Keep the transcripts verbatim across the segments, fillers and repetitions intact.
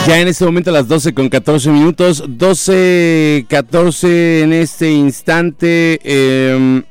Ya en este momento a las doce con catorce minutos, doce catorce en este instante. Eh,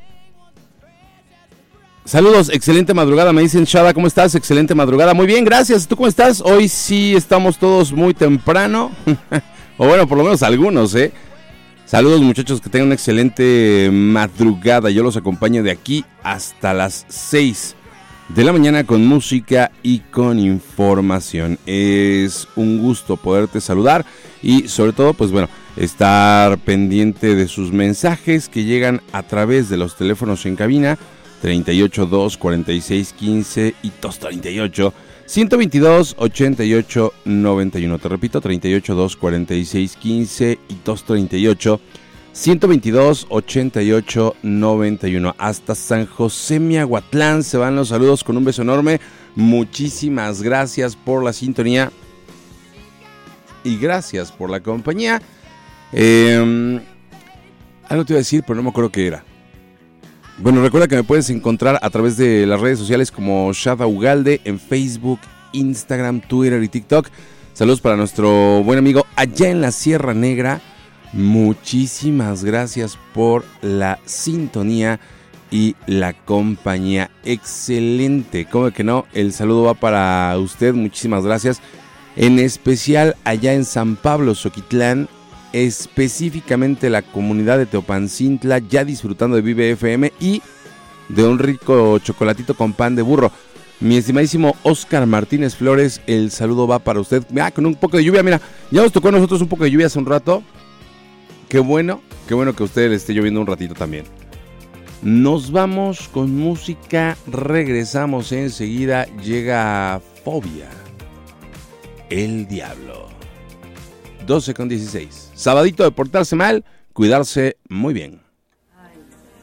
saludos, excelente madrugada, me dicen Shada, ¿cómo estás? Excelente madrugada, muy bien, gracias. ¿Tú cómo estás? Hoy sí estamos todos muy temprano, o bueno, por lo menos algunos, ¿eh? Saludos muchachos, que tengan una excelente madrugada. Yo los acompaño de aquí hasta las seis de la mañana con música y con información. Es un gusto poderte saludar y sobre todo, pues bueno, estar pendiente de sus mensajes que llegan a través de los teléfonos en cabina treinta y ocho, dos, cuarenta y seis, quince y dos treinta y ocho, ciento veintidós, ochenta y ocho, noventa y uno. Te repito, treinta y ocho, dos, cuarenta y seis, quince y dos treinta y ocho. ciento veintidós, ochenta y ocho, noventa y uno. Hasta San José Miahuatlán se van los saludos con un beso enorme. Muchísimas gracias por la sintonía y gracias por la compañía. Eh, algo te iba a decir, pero no me acuerdo qué era. Bueno, recuerda que me puedes encontrar a través de las redes sociales como Shada Ugalde en Facebook, Instagram, Twitter y TikTok. Saludos para nuestro buen amigo allá en la Sierra Negra. Muchísimas gracias por la sintonía y la compañía. Excelente, ¿cómo que no? El saludo va para usted, muchísimas gracias. En especial allá en San Pablo, Xoquitlán, específicamente la comunidad de Teopancintla, ya disfrutando de Vive F M y de un rico chocolatito con pan de burro. Mi estimadísimo Oscar Martínez Flores, el saludo va para usted. Ah, con un poco de lluvia, mira, ya nos tocó a nosotros un poco de lluvia hace un rato. Qué bueno, qué bueno que a usted le esté lloviendo un ratito también. Nos vamos con música, regresamos enseguida, llega Fobia, El Diablo. doce con dieciséis. Sabadito de portarse mal, cuidarse muy bien. Ay,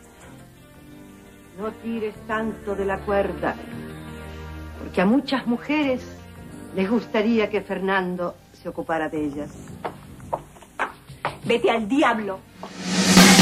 no tires tanto de la cuerda, porque a muchas mujeres les gustaría que Fernando se ocupara de ellas. Vete al diablo.